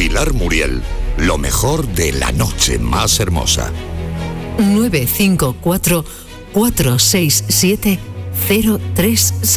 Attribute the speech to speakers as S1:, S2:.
S1: Pilar Muriel, lo mejor de la noche más hermosa.
S2: 954 467 036